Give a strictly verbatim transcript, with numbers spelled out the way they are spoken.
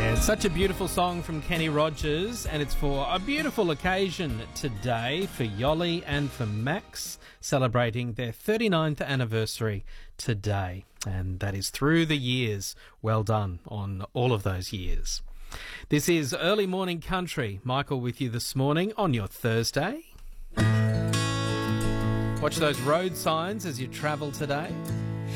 It's such a beautiful song from Kenny Rogers, and it's for a beautiful occasion today for Yoli and for Max, celebrating their thirty-ninth anniversary today. And that is through the years. Well done on all of those years. This is Early Morning Country. Michael with you this morning on your Thursday. Watch those road signs as you travel today.